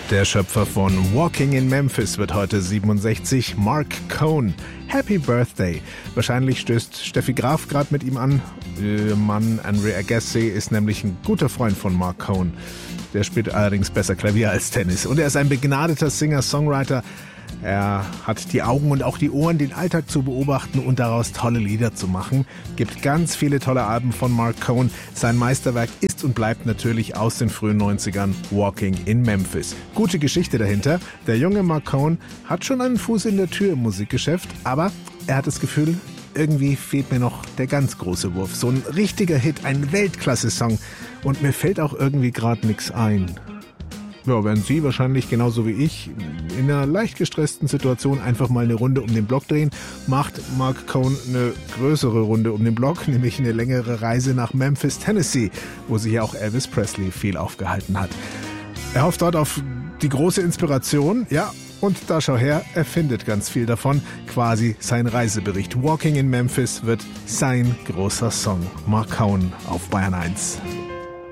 Der Schöpfer von Walking in Memphis wird heute 67, Marc Cohn. Happy Birthday. Wahrscheinlich stößt Steffi Graf gerade mit ihm an. Ihr Mann Andre Agassi ist nämlich ein guter Freund von Marc Cohn. Der spielt allerdings besser Klavier als Tennis. Und er ist ein begnadeter Singer-Songwriter. Er hat die Augen und auch die Ohren, den Alltag zu beobachten und daraus tolle Lieder zu machen. Gibt ganz viele tolle Alben von Marc Cohn. Sein Meisterwerk ist und bleibt natürlich aus den frühen 90ern Walking in Memphis. Gute Geschichte dahinter. Der junge Marc Cohn hat schon einen Fuß in der Tür im Musikgeschäft, aber er hat das Gefühl, irgendwie fehlt mir noch der ganz große Wurf. So ein richtiger Hit, ein Weltklasse-Song. Und mir fällt auch irgendwie gerade nichts ein. Ja, während Sie wahrscheinlich genauso wie ich in einer leicht gestressten Situation einfach mal eine Runde um den Block drehen, macht Marc Cohn eine größere Runde um den Block, nämlich eine längere Reise nach Memphis, Tennessee, wo sich ja auch Elvis Presley viel aufgehalten hat. Er hofft dort auf die große Inspiration, ja, und da schau her, er findet ganz viel davon, quasi sein Reisebericht. Walking in Memphis wird sein großer Song. Marc Cohn auf Bayern 1.